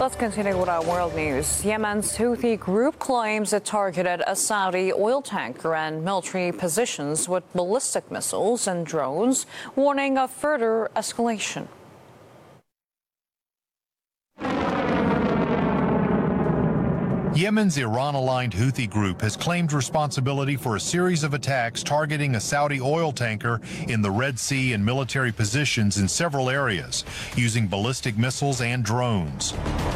Let's continue with our world news. Yemen's Houthi group claims it targeted a Saudi oil tanker and military positions with ballistic missiles and drones, warning of further escalation. Yemen's Iran-aligned Houthi group has claimed responsibility for a series of attacks targeting a Saudi oil tanker in the Red Sea and military positions in several areas, using ballistic missiles and drones.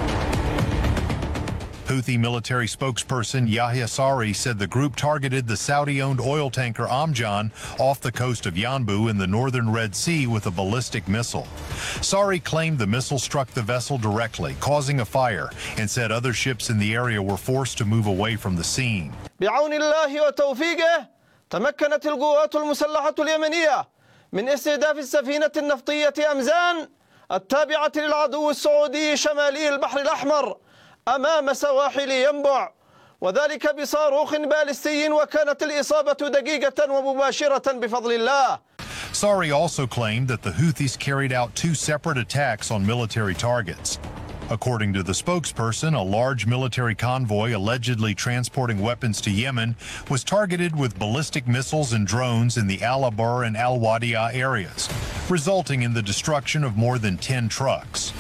Houthi military spokesperson Yahya Sari said the group targeted the Saudi-owned oil tanker Amjan off the coast of Yanbu in the northern Red Sea with a ballistic missile. Sari claimed the missile struck the vessel directly, causing a fire, and said other ships in the area were forced to move away from the scene. بعون الله وتوفيقه تمكنت القوات المسلحة اليمنية من استهداف السفينة النفطية أمزان التابعة للعدو السعودي شمالي البحر الأحمر أمام سواحل ينبع، وذلك بصاروخ باليستي، وكانت الإصابة دقيقة ومباشرة بفضل الله. Sari also claimed that the Houthis carried out two separate attacks on military targets. According to the spokesperson, a large military convoy allegedly transporting weapons to Yemen was targeted with ballistic missiles and drones in the Al Abar and Al Wadiya areas, resulting in the destruction of more than 10 trucks.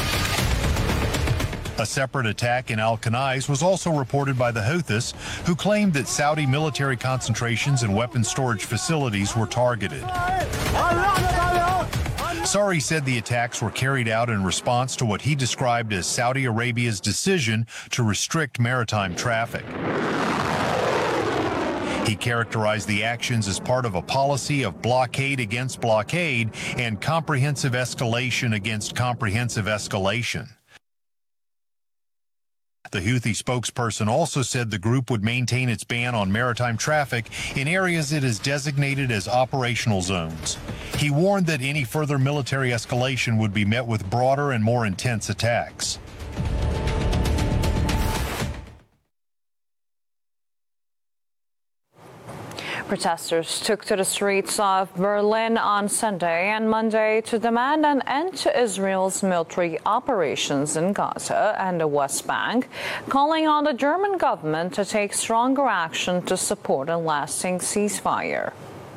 A separate attack in Al-Khanais was also reported by the Houthis, who claimed that Saudi military concentrations and weapons storage facilities were targeted. Sari said the attacks were carried out in response to what he described as Saudi Arabia's decision to restrict maritime traffic. He characterized the actions as part of a policy of blockade against blockade and comprehensive escalation against comprehensive escalation. The Houthi spokesperson also said the group would maintain its ban on maritime traffic in areas it has designated as operational zones. He warned that any further military escalation would be met with broader and more intense attacks. Protesters took to the streets of Berlin on Sunday and Monday to demand an end to Israel's military operations in Gaza and the West Bank, calling on the German government to take stronger action to support a lasting ceasefire.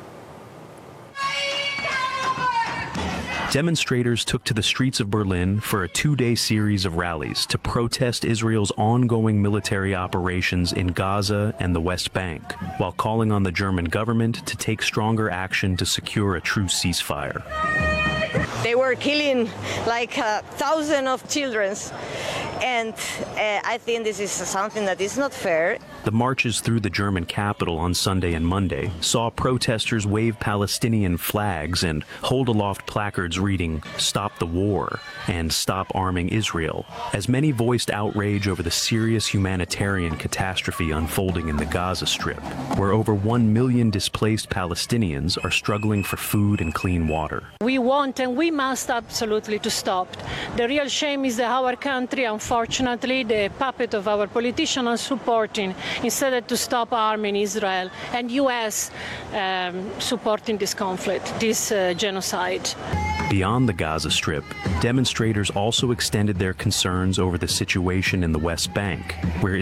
Demonstrators took to the streets of Berlin for a two-day series of rallies to protest Israel's ongoing military operations in Gaza and the West Bank, while calling on the German government to take stronger action to secure a true ceasefire. They were killing like thousands of children, and I think this is something that is not fair. The marches through the German capital on Sunday and Monday saw protesters wave Palestinian flags and hold aloft placards reading, "Stop the war" and "Stop arming Israel," as many voiced outrage over the serious humanitarian catastrophe unfolding in the Gaza Strip, where over 1 million displaced Palestinians are struggling for food and clean water. We want and we must absolutely to stop. The real shame is that our country, unfortunately, the puppet of our politicians are supporting, instead of to stop arming Israel, and U.S. supporting this conflict, this genocide. Beyond the Gaza Strip, demonstrators also extended their concerns over the situation in the West Bank, where